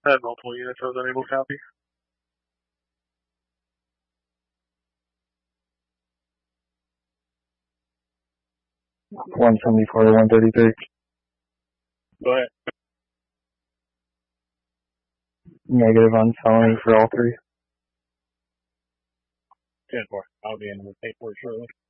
I had multiple units I was unable to copy. $174 to $133. Go ahead. Negative on felony for all three. 10-4. I'll be in the paperwork shortly.